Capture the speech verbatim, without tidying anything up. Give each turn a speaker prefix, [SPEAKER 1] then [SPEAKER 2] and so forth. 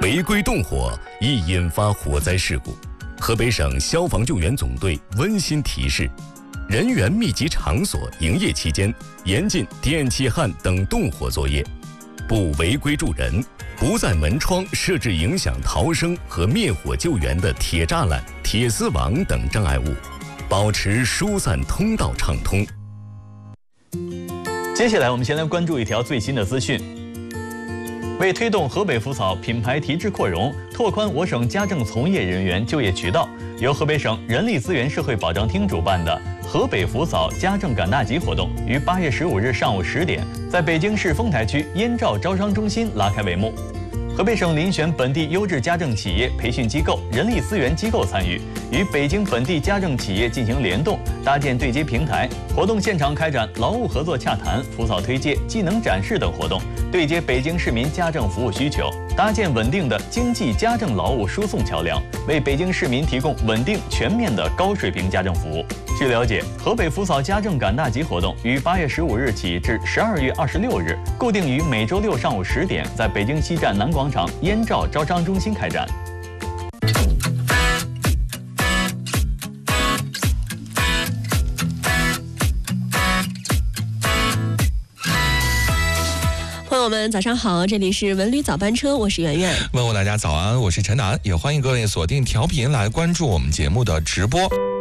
[SPEAKER 1] 违规动火易引发火灾事故。河北省消防救援总队温馨提示：人员密集场所营业期间，严禁电气焊等动火作业，不违规助人，不在门窗设置影响逃生和灭火救援的铁栅栏、铁丝网等障碍物，保持疏散通道畅通。
[SPEAKER 2] 接下来，我们先来关注一条最新的资讯。为推动河北福草品牌提质扩容，拓宽我省家政从业人员就业渠道，由河北省人力资源社会保障厅主办的河北福草家政赶大集活动，于八月十五日上午十点，在北京市丰台区燕赵招商中心拉开帷幕。河北省遴选本地优质家政企业培训机构、人力资源机构参与，与北京本地家政企业进行联动，搭建对接平台。活动现场开展劳务合作洽谈、福草推介、技能展示等活动，对接北京市民家政服务需求，搭建稳定的经济家政劳务输送桥梁，为北京市民提供稳定全面的高水平家政服务。据了解，河北福草家政赶大集活动于八月十五日起至十二月二十六日，固定于每周六上午十点，在北京西站南广场燕赵招商中心开展。
[SPEAKER 3] 朋友们，早上好，这里是文旅早班车，我是圆圆。
[SPEAKER 4] 问候大家早安，我是陈楠，也欢迎各位锁定调频来关注我们节目的直播。